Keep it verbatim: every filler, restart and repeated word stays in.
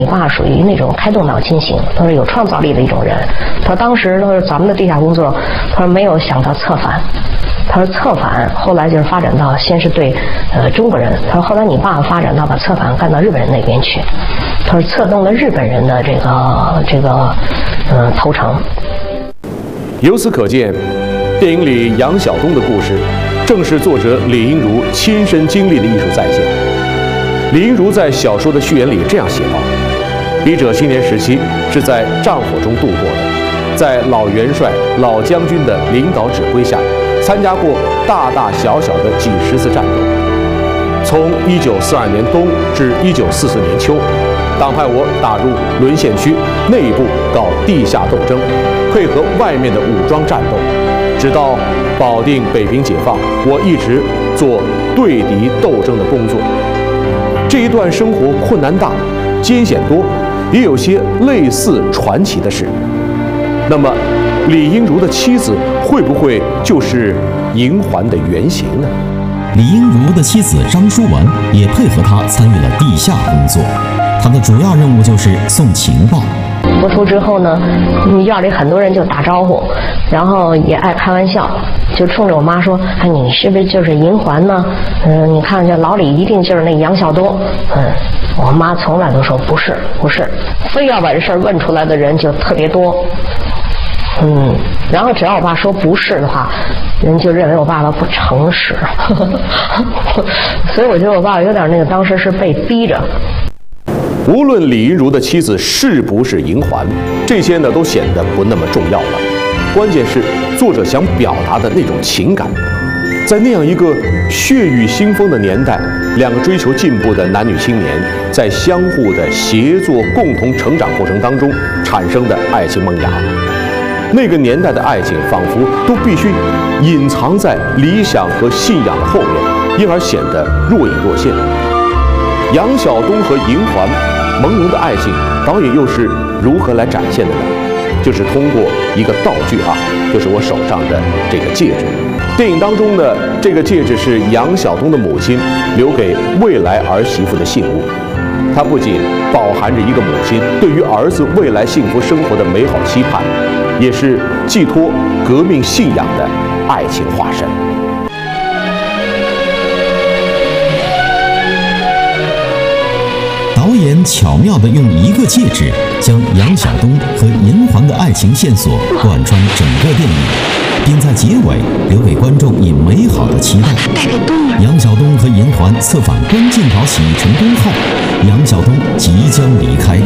你爸属于那种开动脑筋型，他说有创造力的一种人。他说当时他说咱们的地下工作，他说没有想到策反。他说策反后来就是发展到先是对呃中国人，他说后来你爸发展到把策反干到日本人那边去，他说策动了日本人的这个这个呃投诚。 由此可见，电影里杨晓东的故事，正是作者李英如亲身经历的艺术再现。李英如在小说的序言里这样写道：笔者青年时期是在战火中度过的，在老元帅、老将军的领导指挥下，参加过大大小小的几十次战斗。从一九四二年冬至一九四四年秋，党派我打入沦陷区，内部搞地下斗争，配合外面的武装战斗，直到保定北平解放，我一直做对敌斗争的工作。这一段生活困难大，艰险多，也有些类似传奇的事。那么，李英如的妻子会不会就是银环的原型呢？ 李英如的妻子张淑文也配合他参与了地下工作，他的主要任务就是送情报。 播出之后呢，院里很多人就打招呼，然后也爱开玩笑，就冲着我妈说：“哎，你是不是就是银环呢？嗯，你看这老李一定就是那杨晓东。”嗯，我妈从来都说不是，不是，非要把这事儿问出来的人就特别多。嗯，然后只要我爸说不是的话，人就认为我爸爸不诚实。所以我觉得我爸爸有点那个，当时是被逼着。 无论李英如的妻子是不是银环，这些呢都显得不那么重要了。关键是作者想表达的那种情感。在那样一个血雨腥风的年代，两个追求进步的男女青年在相互的协作、共同成长过程当中产生的爱情萌芽。那个年代的爱情仿佛都必须隐藏在理想和信仰的后面，因而显得若隐若现。杨晓东和银环朦胧的爱情，导演又是如何来展现的呢？就是通过一个道具啊，就是我手上的这个戒指。电影当中呢，这个戒指是杨晓东的母亲留给未来儿媳妇的信物，它不仅饱含着一个母亲对于儿子未来幸福生活的美好期盼，也是寄托革命信仰的爱情化身。 导演巧妙地用一个戒指将杨晓东和银环的爱情线索贯穿整个电影，并在结尾留给观众以美好的期待。杨晓东和银环策反关进岛起义成功后，杨晓东即将离开，